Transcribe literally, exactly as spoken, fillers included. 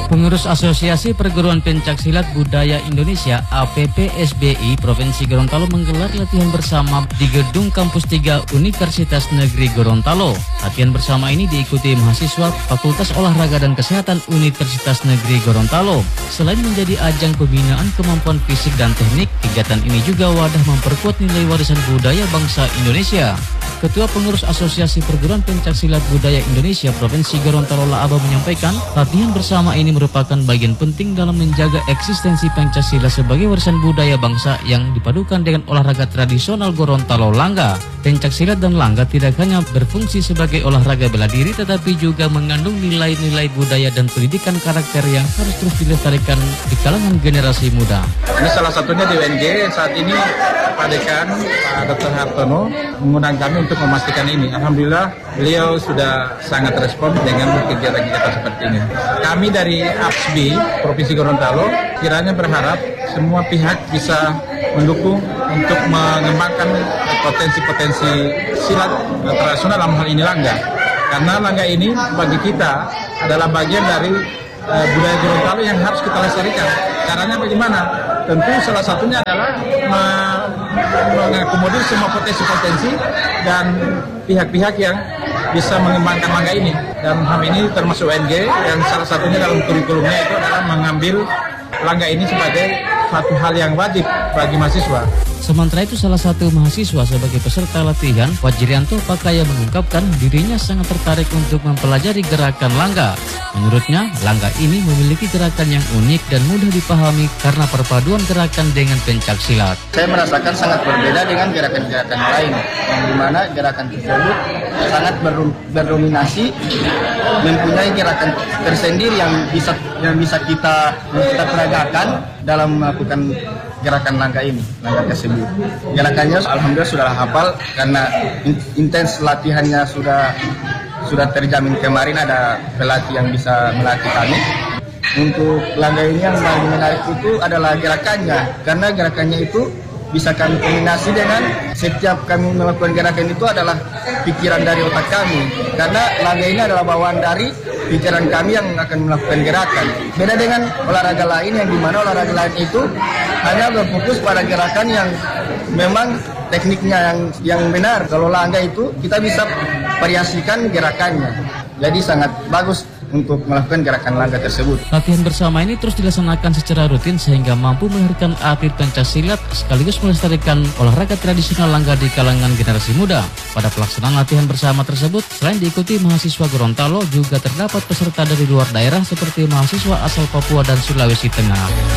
Pengurus Asosiasi Perguruan Pencaksilat Budaya Indonesia A P P S B I Provinsi Gorontalo menggelar latihan bersama di Gedung Kampus tiga Universitas Negeri Gorontalo. Latihan bersama ini diikuti mahasiswa Fakultas Olahraga dan Kesehatan Universitas Negeri Gorontalo. Selain menjadi ajang pembinaan kemampuan fisik dan teknik, kegiatan ini juga wadah memperkuat nilai warisan budaya bangsa Indonesia. Ketua Pengurus Asosiasi Perguruan Pencaksilat Budaya Indonesia Provinsi Gorontalo Laaba menyampaikan, latihan bersama ini merupakan bagian penting dalam menjaga eksistensi Pancasila sebagai warisan budaya bangsa yang dipadukan dengan olahraga tradisional Gorontalo Langga. Pencaksilat dan Langga tidak hanya berfungsi sebagai olahraga bela diri, tetapi juga mengandung nilai-nilai budaya dan pendidikan karakter yang harus terus dilestarikan di kalangan generasi muda. Ini salah satunya di U N G saat ini Pak Dekan, Pak Doktor Hartono mengundang kami untuk memastikan ini. Alhamdulillah beliau sudah sangat respon dengan kegiatan-kegiatan seperti ini. Kami dari A P S B I Provinsi Gorontalo kiranya berharap semua pihak bisa mendukung untuk mengembangkan potensi-potensi silat tradisional dalam hal ini Langga. Karena Langga ini bagi kita adalah bagian dari uh, budaya Gorontalo yang harus kita lestarikan. Caranya bagaimana? Tentu salah satunya adalah mengakomodir semua potensi-potensi dan pihak-pihak yang bisa mengembangkan Langga ini. Dan hal ini termasuk U N G yang salah satunya dalam kurikulumnya itu adalah mengambil Langga ini sebagai suatu hal yang wajib bagi mahasiswa. Sementara itu salah satu mahasiswa sebagai peserta latihan, Wajrianto Pakaya mengungkapkan dirinya sangat tertarik untuk mempelajari gerakan Langga. Menurutnya, Langga ini memiliki gerakan yang unik dan mudah dipahami karena perpaduan gerakan dengan pencaksilat. Saya merasakan sangat berbeda dengan gerakan-gerakan lain, yang dimana gerakan tersebut sangat berdominasi, mempunyai gerakan tersendiri yang bisa yang bisa kita kita peragakan dalam melakukan gerakan Langga ini, Langga tersebut. Gerakannya alhamdulillah sudah hafal karena intens latihannya sudah sudah terjamin. Kemarin ada pelatih yang bisa melatih kami. Untuk Langga ini yang paling menarik itu adalah gerakannya, karena gerakannya itu bisa kami kombinasi dengan setiap kami melakukan gerakan itu adalah pikiran dari otak kami, karena Langga ini adalah bawaan dari pikiran kami yang akan melakukan gerakan. Beda dengan olahraga lain yang dimana olahraga lain itu hanya berfokus pada gerakan yang memang tekniknya yang yang benar. Kalau Langga itu kita bisa variasikan gerakannya, jadi sangat bagus untuk melakukan gerakan Langga tersebut. Latihan bersama ini terus dilaksanakan secara rutin sehingga mampu melahirkan atlet pencaksilat sekaligus melestarikan olahraga tradisional Langga di kalangan generasi muda. Pada pelaksanaan latihan bersama tersebut, selain diikuti mahasiswa Gorontalo, juga terdapat peserta dari luar daerah seperti mahasiswa asal Papua dan Sulawesi Tengah.